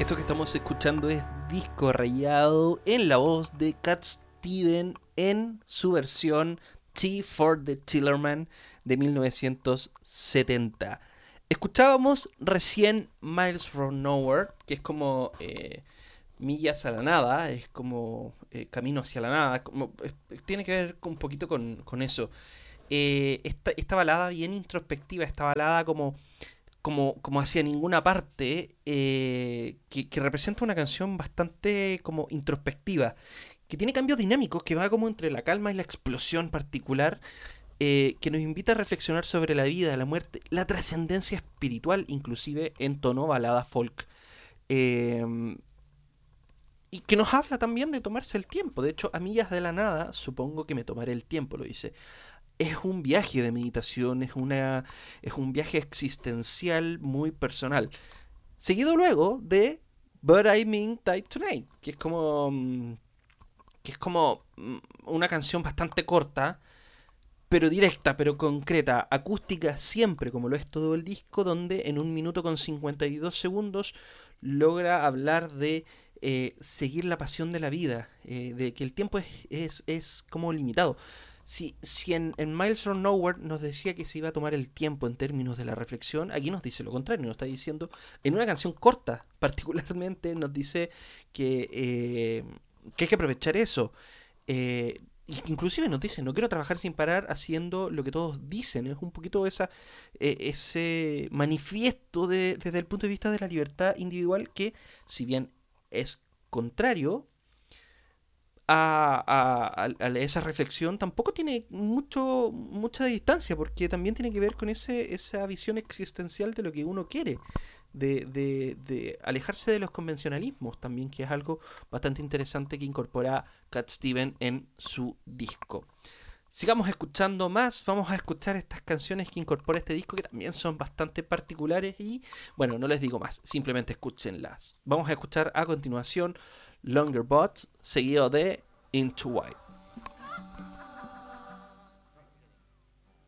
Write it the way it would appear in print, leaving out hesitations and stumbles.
Esto que estamos escuchando es Disco Rayado en la voz de Cat Stevens en su versión Tea for the Tillerman de 1970. Escuchábamos recién Miles from Nowhere, que es como millas a la nada, es como camino hacia la nada, tiene que ver un poquito con eso. Esta balada bien introspectiva, esta balada como hacia ninguna parte, que representa una canción bastante como introspectiva, que tiene cambios dinámicos, que va como entre la calma y la explosión particular, que nos invita a reflexionar sobre la vida, la muerte, la trascendencia espiritual, inclusive en tono balada folk. Eh, y que nos habla también de tomarse el tiempo. De hecho, a millas de la nada, supongo que me tomaré el tiempo, lo dice. Es un viaje de meditación, es un viaje existencial muy personal. Seguido luego de But I Mean Die Tonight, que es como una canción bastante corta, pero directa, pero concreta, acústica siempre, como lo es todo el disco, donde en 1 minuto con 52 segundos logra hablar de seguir la pasión de la vida, de que el tiempo es como limitado. Si en Miles from Nowhere nos decía que se iba a tomar el tiempo en términos de la reflexión, aquí nos dice lo contrario, nos está diciendo, en una canción corta particularmente, nos dice que hay que aprovechar eso. Eh, Inclusive nos dicen, no quiero trabajar sin parar haciendo lo que todos dicen. Es un poquito ese manifiesto desde el punto de vista de la libertad individual que, si bien es contrario a esa reflexión, tampoco tiene mucha distancia, porque también tiene que ver con esa visión existencial de lo que uno quiere, de alejarse de los convencionalismos también, que es algo bastante interesante que incorpora Cat Stevens en su disco. Sigamos escuchando más, vamos a escuchar estas canciones que incorpora este disco que también son bastante particulares y bueno, no les digo más, simplemente escúchenlas. Vamos a escuchar a continuación Longer Bots seguido de Into White.